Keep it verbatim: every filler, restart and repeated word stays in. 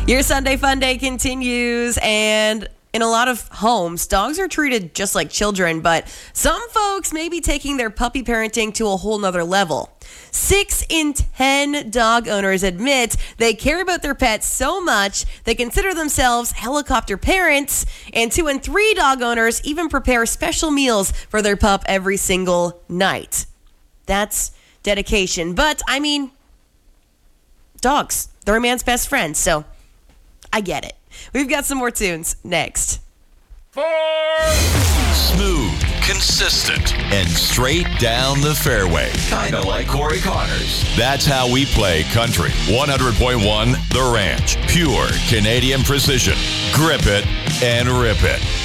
Your Sunday Fun Day continues, and in a lot of homes, dogs are treated just like children, but some folks may be taking their puppy parenting to a whole nother level. Six in ten dog owners admit they care about their pets so much they consider themselves helicopter parents, and two in three dog owners even prepare special meals for their pup every single night. That's dedication. But, I mean, dogs, they're a man's best friend, so I get it. We've got some more tunes next. Four. Smooth, consistent, and straight down the fairway. Kinda like Corey Connors. That's how we play country. one hundred point one The Ranch. Pure Canadian precision. Grip it and rip it.